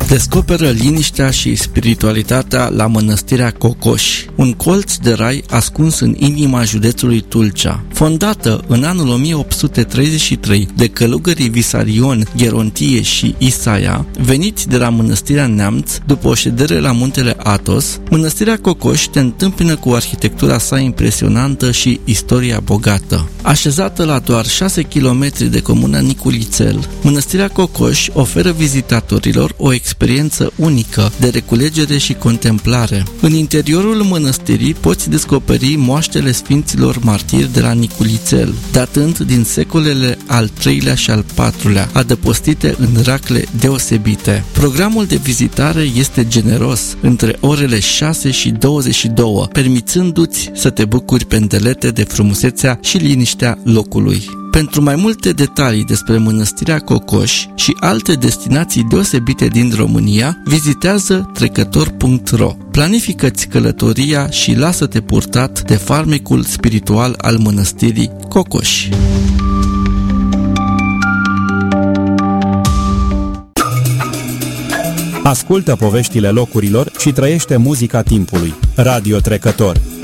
Descoperă liniștea și spiritualitatea la Mănăstirea Cocoș, un colț de rai ascuns în inima județului Tulcea. Fondată în anul 1833 de călugării Visarion, Gerontie și Isaia, veniți de la Mănăstirea Neamț după o ședere la muntele Athos, Mănăstirea Cocoș te întâmpină cu arhitectura sa impresionantă și istoria bogată. Așezată la doar 6 km de comuna Niculițel, Mănăstirea Cocoș oferă vizitatorilor o experiență unică de reculegere și contemplare. În interiorul mănăstirii poți descoperi moaștele sfinților martiri de la Niculițel, datând din secolele al III-lea și al IV-lea, adăpostite în racle deosebite. Programul de vizitare este generos, între orele 6 și 22, permițându-ți să te bucuri pendelete de frumusețea și liniștea locului. Pentru mai multe detalii despre Mănăstirea Cocoș și alte destinații deosebite din România, vizitează trecător.ro. Planifică-ți călătoria și lasă-te purtat de farmecul spiritual al Mănăstirii Cocoș. Ascultă poveștile locurilor și trăiește muzica timpului. Radio Trecător.